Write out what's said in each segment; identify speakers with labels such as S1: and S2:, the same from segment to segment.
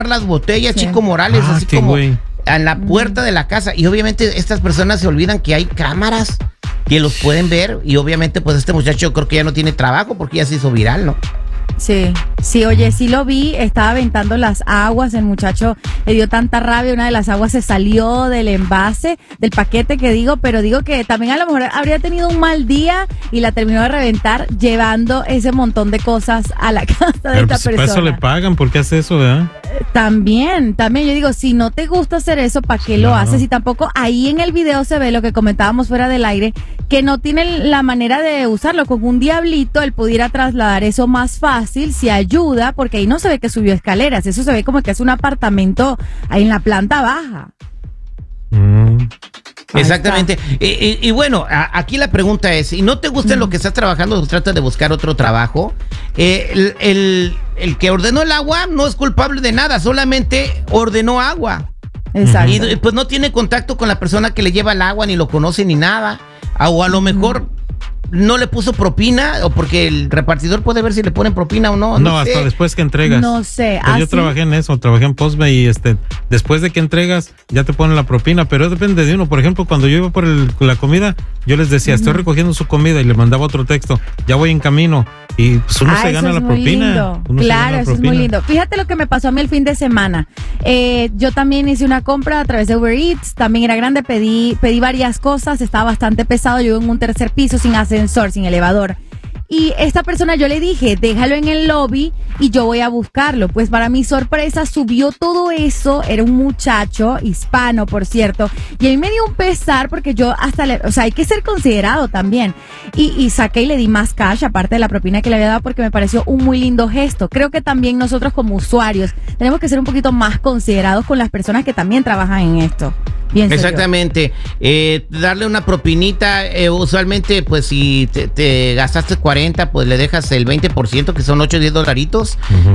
S1: las botellas,
S2: Sí.
S1: Chico Morales, así
S3: qué
S1: como
S3: güey.
S1: en la puerta de la casa. Y obviamente estas personas se olvidan que hay cámaras que los pueden ver. Y obviamente pues este muchacho yo creo que ya no tiene trabajo porque ya se hizo viral, ¿no?
S2: Sí, sí, oye, sí lo vi, estaba aventando las aguas, el muchacho le dio tanta rabia, una de las aguas se salió del envase, del paquete que digo, pero digo que también a lo mejor habría tenido un mal día y la terminó de reventar llevando ese montón de cosas a la casa de
S3: Pero
S2: esta
S3: pues, si para
S2: persona.
S3: eso le pagan, ¿por qué hace eso, verdad?
S2: También, yo digo, si no te gusta hacer eso, ¿para qué lo
S3: Claro.
S2: haces? Y tampoco ahí en el video se ve lo que comentábamos fuera del aire, que no tiene la manera de usarlo. Con un diablito él pudiera trasladar eso más fácil, si ayuda, porque ahí no se ve que subió escaleras, eso se ve como que es un apartamento ahí en la planta baja. Ahí
S1: Exactamente. Y bueno, aquí la pregunta es, si no te gusta en lo que estás trabajando, trata de buscar otro trabajo. El que ordenó el agua no es culpable de nada, solamente ordenó agua.
S2: Exacto.
S1: Y pues no tiene contacto con la persona que le lleva el agua, ni lo conoce ni nada. O a lo mejor no le puso propina, o porque el repartidor puede ver si le ponen propina o no.
S3: No,
S1: No
S3: hasta
S1: sé.
S3: después que entregas.
S2: No sé.
S3: Pues yo
S2: ¿Ah, sí?
S3: trabajé en eso, trabajé en Postme y después de que entregas ya te ponen la propina, pero depende de uno. Por ejemplo, cuando yo iba por la comida, yo les decía, estoy recogiendo su comida y le mandaba otro texto, ya voy en camino. Y pues uno se
S2: eso
S3: gana
S2: es
S3: la
S2: muy
S3: propina.
S2: lindo.
S3: Uno se gana
S2: Claro,
S3: la
S2: eso es muy
S3: propina.
S2: lindo. Fíjate lo que me pasó a mí el fin de semana. Yo también hice una compra a través de Uber Eats, también era grande, pedí varias cosas, estaba bastante pesado, yo en un tercer piso sin ascensor, sin elevador. Y esta persona yo le dije, déjalo en el lobby y yo voy a buscarlo. Pues para mi sorpresa subió todo eso, era un muchacho hispano, por cierto, y a mí me dio un pesar porque yo o sea, hay que ser considerado también. Y saqué y le di más cash, aparte de la propina que le había dado, porque me pareció un muy lindo gesto. Creo que también nosotros como usuarios tenemos que ser un poquito más considerados con las personas que también trabajan en esto. Bien serio.
S1: Exactamente. Darle una propinita, usualmente pues si te gastaste 40, pues le dejas el 20%, que son 8 o 10 dolaritos,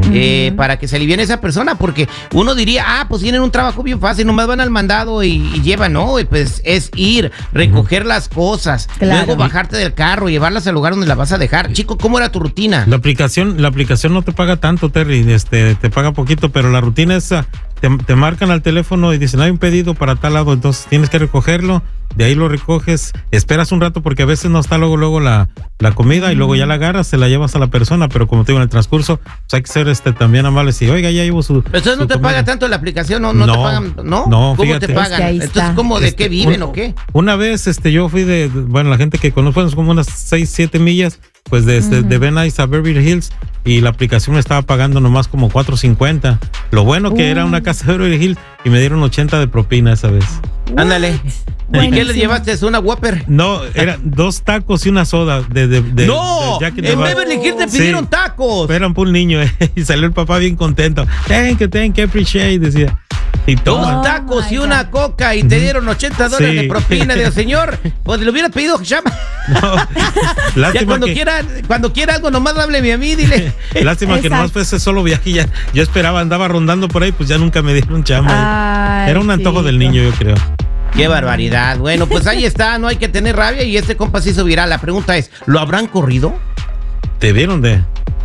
S1: para que se aliviene esa persona, porque uno diría, pues tienen un trabajo bien fácil, nomás van al mandado y llevan, no, y pues es ir, recoger las cosas,
S2: Claro.
S1: luego bajarte del carro, llevarlas al lugar donde las vas a dejar. Chico, ¿cómo era tu rutina?
S3: La aplicación no te paga tanto, Terry, te paga poquito, pero la rutina es, te marcan al teléfono y dicen, hay un pedido para tal lado, entonces tienes que recogerlo, de ahí lo recoges, esperas un rato porque a veces no está luego la comida y luego ya la agarras, se la llevas a la persona, pero como te digo, en el transcurso, pues hay que ser también amables y, oiga, ya llevo su...
S1: Pero entonces no
S3: su
S1: te
S3: comida.
S1: paga tanto la aplicación, no te pagan, ¿no?
S3: No,
S1: ¿Cómo
S3: fíjate.
S1: te pagan?
S2: Es que ahí
S1: Entonces,
S2: está.
S1: ¿cómo de qué viven o qué?
S3: Una vez yo fui bueno, la gente que conozco es como unas 6-7 millas, pues de Van Nuys a Beverly Hills, y la aplicación me estaba pagando nomás como $4.50. Lo bueno que era una casa de Beverly Hills y me dieron 80 de propina esa vez.
S1: Ándale. ¿Y qué le
S2: Buenísimo.
S1: llevaste? ¿Es una Whopper?
S3: No, eran 2 tacos y una soda de
S1: ¡No!
S3: Jack in the
S1: En
S3: Box.
S1: Beverly Hills te
S3: Sí.
S1: pidieron tacos.
S3: Eran por un niño, y salió el papá bien contento. Thank you, appreciate, decía. Y toma.
S1: Dos tacos y
S2: my
S1: una
S2: God.
S1: coca y te dieron $80
S3: Sí.
S1: de propina. Digo, señor, pues le hubieras pedido chama.
S3: No,
S1: Ya
S3: lástima
S1: cuando quiera algo, nomás hábleme a mí, dile.
S3: Lástima que nomás fue ese solo viaje. Yo esperaba, andaba rondando por ahí, pues ya nunca me dieron chamba.
S2: Ay,
S3: Era un antojo del
S2: chico.
S3: niño, yo creo.
S1: Qué barbaridad. Bueno, pues ahí está, no hay que tener rabia y este compa se hizo viral. La pregunta es, ¿lo habrán corrido?
S3: ¿Te vieron de?